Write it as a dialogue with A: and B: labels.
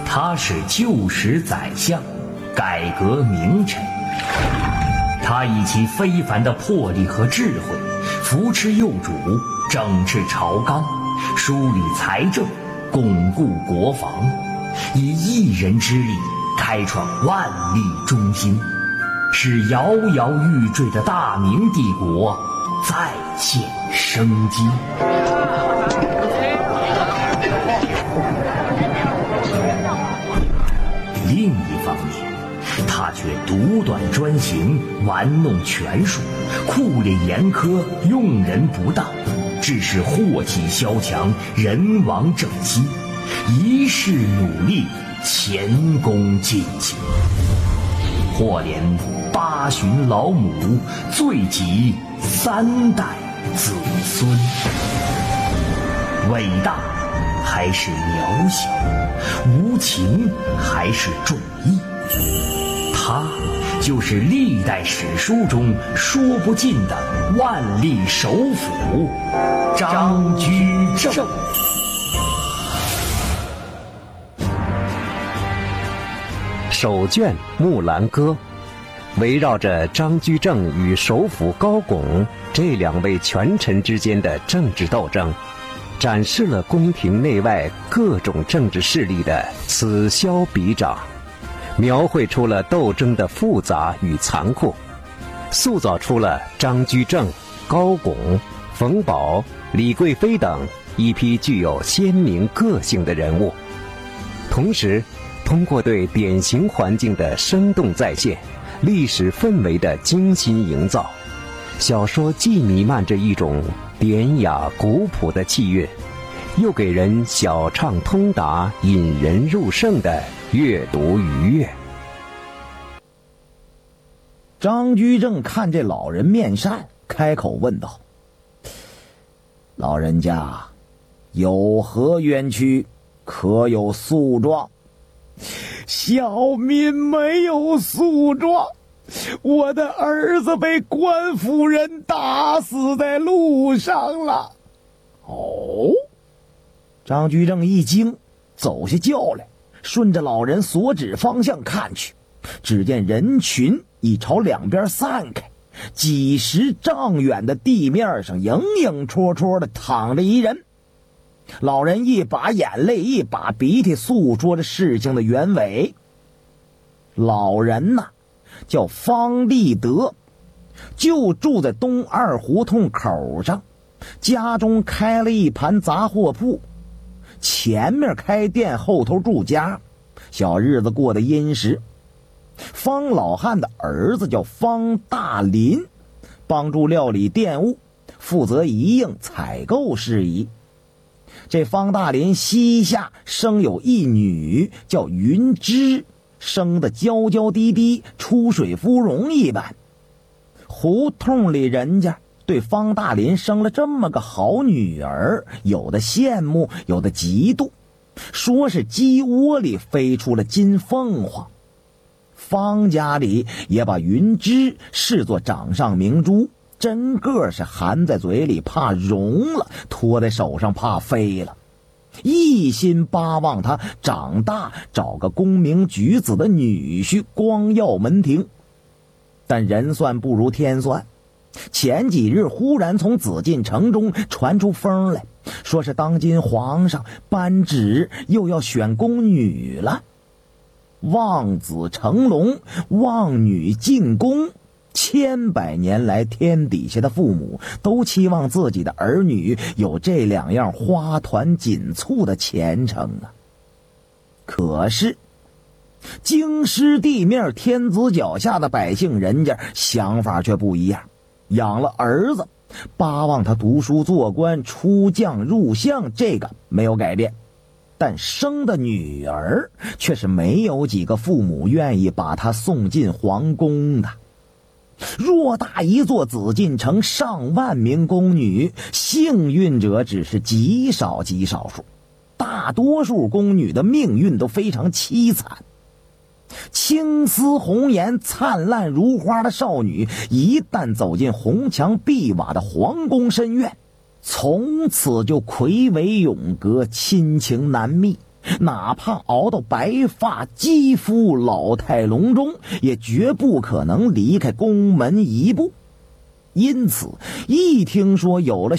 A: 他是旧时宰相，改革名臣。他以其非凡的魄力和智慧，扶持幼主，整治朝纲，梳理财政，巩固国防，以一人之力开创万历中兴，使摇摇欲坠的大明帝国再现生机。另一方面，他却独断专行，玩弄权术，酷吏严苛，用人不当，致使祸气萧墙，人亡政息，一世努力，前功尽弃，或连八旬老母，罪及3代子孙。伟大还是渺小，无情还是重义，他就是历代史书中说不尽的万历首辅张居正。
B: 首卷《木兰歌》围绕着张居正与首辅高拱这2位权臣之间的政治斗争，展示了宫廷内外各种政治势力的此消彼长，描绘出了斗争的复杂与残酷，塑造出了张居正、高拱、冯保、李贵妃等一批具有鲜明个性的人物。同时通过对典型环境的生动再现，历史氛围的精心营造，小说既弥漫着一种典雅古朴的气韵，又给人小畅通达、引人入胜的阅读愉悦。
C: 张居正看这老人面善，开口问道：“老人家有何冤屈，可有诉状？”“小民没有诉状，我的儿子被官府人打死在路上了。”“哦。”张居正一惊，走下轿来，顺着老人所指方向看去，只见人群已朝两边散开，几十丈远的地面上影影绰绰的躺着一人。老人一把眼泪一把鼻涕，诉说着事情的原委。老人呐，叫方立德，就住在东二胡同口上，家中开了一盘杂货铺，前面开店，后头住家，小日子过得殷实。方老汉的儿子叫方大林，帮助料理店务，负责一应采购事宜。这方大林膝下生有一女，叫云芝，生得娇娇滴滴，出水芙蓉一般。胡同里人家对方大林生了这么个好女儿，有的羡慕，有的嫉妒，说是鸡窝里飞出了金凤凰。方家里也把云芝视作掌上明珠，真个是含在嘴里怕融了，托在手上怕飞了，一心巴望他长大找个功名举子的女婿，光耀门庭。但人算不如天算，前几日忽然从紫禁城中传出风来，说是当今皇上颁旨又要选宫女了。望子成龙，望女进宫，千百年来天底下的父母都期望自己的儿女有这2样花团锦簇的前程啊。可是京师地面天子脚下的百姓人家想法却不一样，养了儿子，巴望他读书做官，出将入相，这个没有改变，但生的女儿却是没有几个父母愿意把她送进皇宫的。偌大一座紫禁城，上万名宫女，幸运者只是极少极少数，大多数宫女的命运都非常凄惨。青丝红颜灿烂如花的少女，一旦走进红墙碧瓦的皇宫深院，从此就魁违永隔，亲情难觅， 哪怕熬到白发肌肤老态龙钟，也绝不可能离开宫门一步。因此，一听说有了